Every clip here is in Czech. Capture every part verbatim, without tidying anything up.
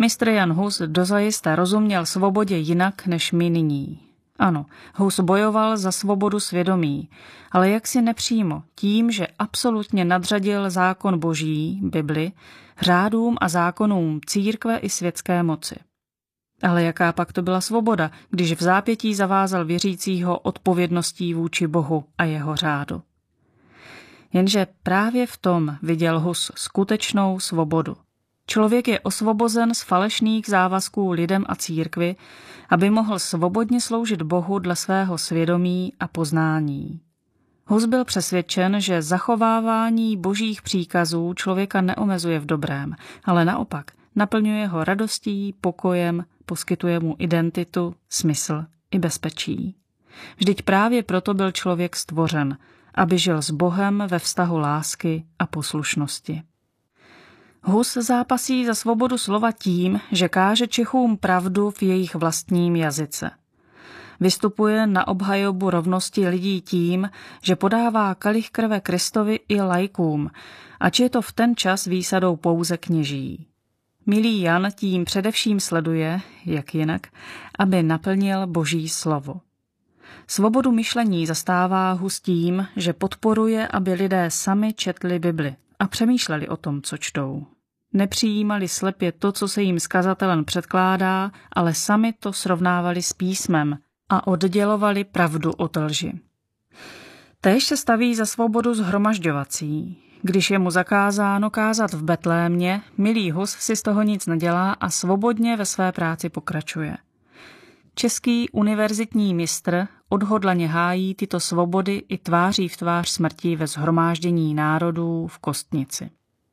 mistr Jan Hus dozajista rozuměl svobodě jinak než my nyní. Ano, Hus bojoval za svobodu svědomí, ale jaksi nepřímo, tím, že absolutně nadřadil zákon boží, Bibli, řádům a zákonům církve i světské moci. Ale jaká pak to byla svoboda, když v zápětí zavázal věřícího odpovědností vůči Bohu a jeho řádu. Jenže právě v tom viděl Hus skutečnou svobodu. Člověk je osvobozen z falešných závazků lidem a církvi, aby mohl svobodně sloužit Bohu dle svého svědomí a poznání. Hus byl přesvědčen, že zachovávání božích příkazů člověka neomezuje v dobrém, ale naopak naplňuje ho radostí, pokojem, poskytuje mu identitu, smysl i bezpečí. Vždyť právě proto byl člověk stvořen, aby žil s Bohem ve vztahu lásky a poslušnosti. Hus zápasí za svobodu slova tím, že káže Čechům pravdu v jejich vlastním jazyce. Vystupuje na obhajobu rovnosti lidí tím, že podává kalich krve Kristovi i laikům, ač je to v ten čas výsadou pouze kněží. Milý Jan tím především sleduje, jak jinak, aby naplnil boží slovo. Svobodu myšlení zastává Hus tím, že podporuje, aby lidé sami četli Bibli a přemýšleli o tom, co čtou. Nepřijímali slepě to, co se jim skazatelem předkládá, ale sami to srovnávali s písmem a oddělovali pravdu od lži. Též se staví za svobodu shromažďovací. Když je mu zakázáno kázat v Betlémě, milý Hus si z toho nic nedělá a svobodně ve své práci pokračuje. Český univerzitní mistr odhodlaně hájí tyto svobody i tváří v tvář smrti ve shromáždění národů v Kostnici.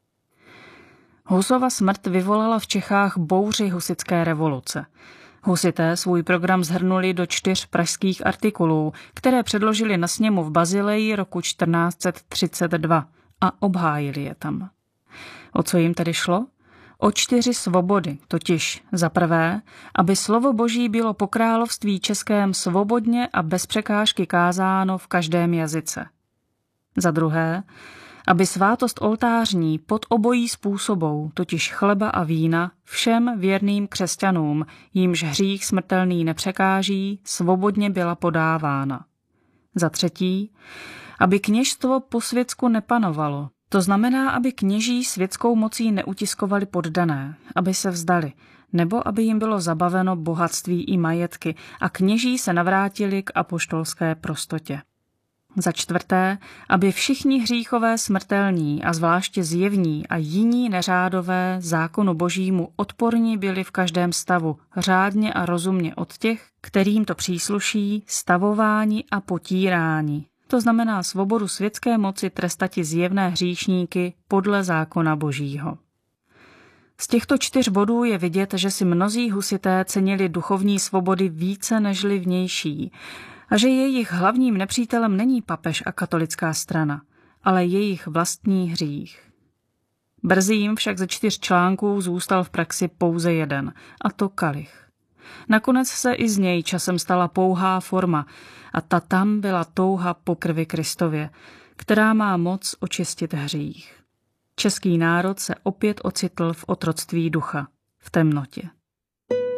Husova smrt vyvolala v Čechách bouři husitské revoluce. Husité svůj program shrnuli do čtyř pražských artikulů, které předložili na sněmu v Bazileji roku čtrnáct set třicet dva a obhájili je tam. O co jim tedy šlo? O čtyři svobody, totiž za prvé, aby slovo Boží bylo po království českém svobodně a bez překážky kázáno v každém jazyce. Za druhé, aby svátost oltářní pod obojí způsobou, totiž chleba a vína, všem věrným křesťanům, jímž hřích smrtelný nepřekáží, svobodně byla podávána. Za třetí, aby kněžstvo po světsku nepanovalo, to znamená, aby kněží světskou mocí neutiskovali poddané, aby se vzdali, nebo aby jim bylo zabaveno bohatství i majetky a kněží se navrátili k apoštolské prostotě. Za čtvrté, aby všichni hříchové smrtelní a zvláště zjevní a jiní neřádové zákonu božímu odporní byli v každém stavu, řádně a rozumně od těch, kterým to přísluší, stavováni a potíráni. To znamená svobodu světské moci trestati zjevné hříšníky podle zákona božího. Z těchto čtyř bodů je vidět, že si mnozí husité cenili duchovní svobody více nežli vnější a že jejich hlavním nepřítelem není papež a katolická strana, ale jejich vlastní hřích. Brzy jim však ze čtyř článků zůstal v praxi pouze jeden, a to kalich. Nakonec se i z něj časem stala pouhá forma a ta tam byla touha po krvi Kristově, která má moc očistit hřích. Český národ se opět ocitl v otroctví ducha, v temnotě.